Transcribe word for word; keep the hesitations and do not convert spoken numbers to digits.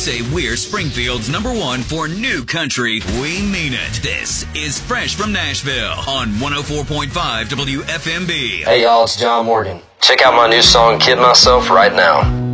say we're Springfield's number one for new country, we mean it. This is Fresh from Nashville on one oh four point five W F M B. Hey y'all, it's John Morgan. Check out my new song, Kid Myself, right now.